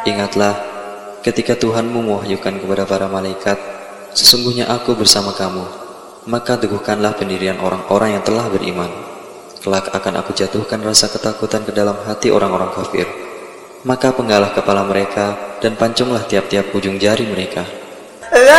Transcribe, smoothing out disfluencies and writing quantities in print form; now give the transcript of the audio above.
Ingatlah, ketika Tuhanmu mewahyukan kepada para malaikat, sesungguhnya aku bersama kamu, maka teguhkanlah pendirian orang-orang yang telah beriman. Kelak akan aku jatuhkan rasa ketakutan ke dalam hati orang-orang kafir. Maka penggalah kepala mereka dan pancunglah tiap-tiap ujung jari mereka.